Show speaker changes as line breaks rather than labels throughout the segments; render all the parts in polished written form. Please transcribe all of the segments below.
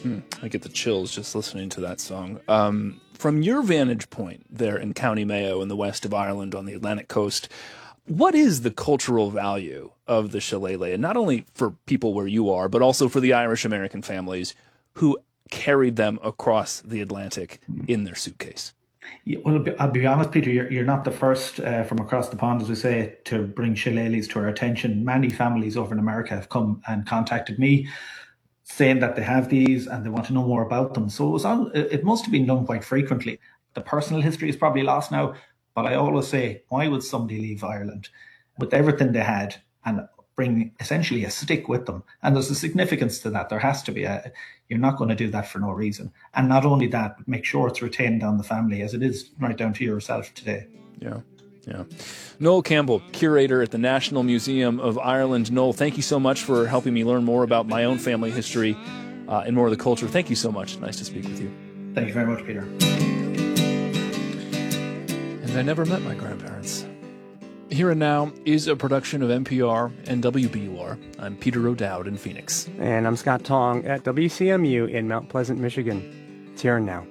I get the chills just listening to that song. From your vantage point there in County Mayo in the west of Ireland on the Atlantic coast, what is the cultural value of the shillelagh? And not only for people where you are, but also for the Irish-American families who carried them across the Atlantic in their suitcase.
Yeah, well, I'll be honest, Peter, you're not the first from across the pond, as we say, to bring shillelaghs to our attention. Many families over in America have come and contacted me saying that they have these and they want to know more about them. So it must have been done quite frequently. The personal history is probably lost now, but I always say, why would somebody leave Ireland with everything they had and bring essentially a stick with them? And there's a significance to that. There has to be. You're not going to do that for no reason. And not only that, but make sure it's retained down the family, as it is right down to yourself today.
Yeah. Noel Campbell, curator at the National Museum of Ireland. Noel, thank you so much for helping me learn more about my own family history and more of the culture. Thank you so much. Nice to speak with you.
Thank you very much, Peter.
And I never met my grandparents. Here and Now is a production of NPR and WBUR. I'm Peter O'Dowd in Phoenix.
And I'm Scott Tong at WCMU in Mount Pleasant, Michigan. It's Here and Now.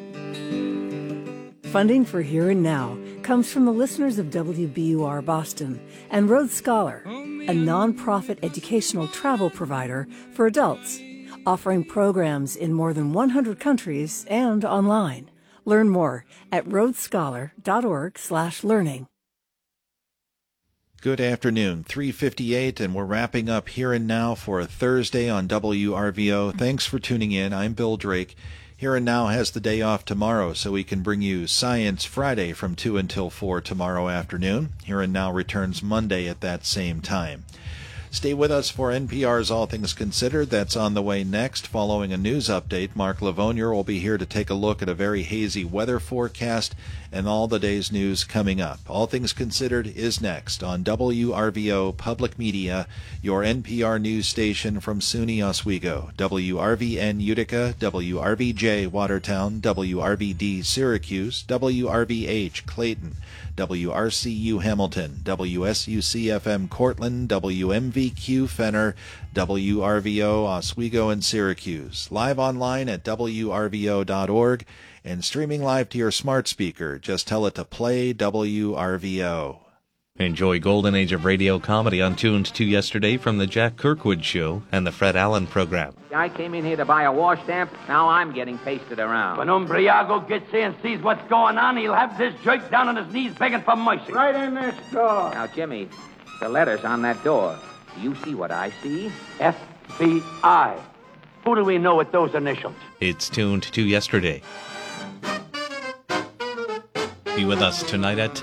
Funding for Here and Now comes from the listeners of WBUR Boston and Road Scholar, a nonprofit educational travel provider for adults, offering programs in more than 100 countries and online. Learn more at roadscholar.org/learning.
Good afternoon, 3:58, and we're wrapping up Here and Now for a Thursday on WRVO. Thanks for tuning in. I'm Bill Drake. Here and Now has the day off tomorrow, so we can bring you Science Friday from 2 until 4 tomorrow afternoon. Here and Now returns Monday at that same time. Stay with us for NPR's All Things Considered. That's on the way next. Following a news update, Mark Lavonier will be here to take a look at a very hazy weather forecast and all the day's news coming up. All Things Considered is next on WRVO Public Media, your NPR news station from SUNY Oswego, WRVN Utica, WRVJ Watertown, WRVD Syracuse, WRVH Clayton, WRCU Hamilton, WSUC-FM Cortland, WMVQ Fenner, WRVO Oswego and Syracuse. Live online at WRVO.org and streaming live to your smart speaker. Just tell it to play WRVO.
Enjoy Golden Age of Radio comedy on Tuned to Yesterday from the Jack Kirkwood Show and the Fred Allen Program.
I came in here to buy a wash stamp. Now I'm getting pasted around.
When Umbriago gets here and sees what's going on, he'll have this jerk down on his knees begging for mercy.
Right in this door.
Now, Jimmy, the letters on that door. Do you see what I see?
FBI. Who do we know with those initials?
It's Tuned to Yesterday. Be with us tonight at 10.